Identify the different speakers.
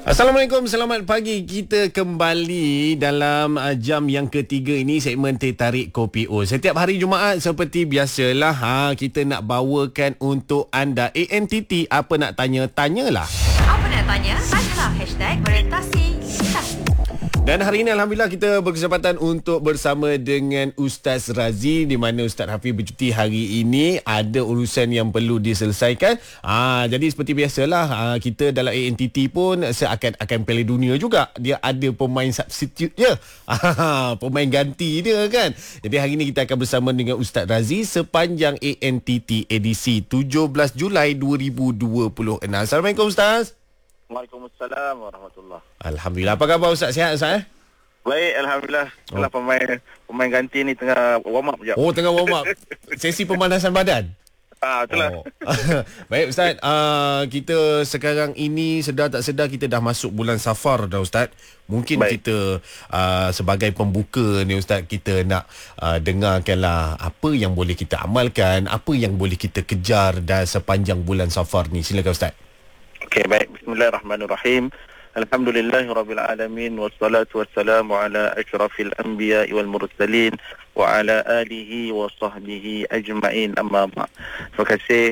Speaker 1: Assalamualaikum, selamat pagi. Kita kembali dalam jam yang ketiga ini, segmen Teh Tarik Kopi O. Setiap hari Jumaat seperti biasalah, kita nak bawakan untuk anda ANTT apa nak tanya, tanyalah.
Speaker 2: Apa nak tanya? Tanyalah #orientasi.
Speaker 1: Dan hari ini Alhamdulillah kita berkesempatan untuk bersama dengan Ustaz Razi, di mana Ustaz Hafiz bercuti hari ini, ada urusan yang perlu diselesaikan. Jadi seperti biasalah, kita dalam ANTT pun seakan-akan Piala Dunia juga. Dia ada pemain substitute je. Pemain ganti dia kan. Jadi hari ini kita akan bersama dengan Ustaz Razi sepanjang ANTT edisi 17 Julai 2026. Assalamualaikum Ustaz.
Speaker 3: Waalaikumsalam warahmatullahi.
Speaker 1: Alhamdulillah. Apa khabar Ustaz? Sihat Ustaz?
Speaker 3: Baik, alhamdulillah. Setelah pemain ganti ni tengah warm up je.
Speaker 1: Oh, tengah warm up. Sesi pemanasan badan.
Speaker 3: Itulah.
Speaker 1: Baik Ustaz, kita sekarang ini sedar tak sedar kita dah masuk bulan Safar dah Ustaz. Mungkin
Speaker 3: Baik.
Speaker 1: kita sebagai pembuka ni Ustaz, kita nak dengarkanlah apa yang boleh kita amalkan, apa yang boleh kita kejar dah sepanjang bulan Safar ni. Silakan Ustaz.
Speaker 3: Okey, baik. Bismillahirrahmanirrahim. Alhamdulillahirabbil alamin wassalatu wassalamu ala asyrafil anbiya'i wal mursalin wa ala alihi wa sahbihi ajma'in, amma ba'd. Terima kasih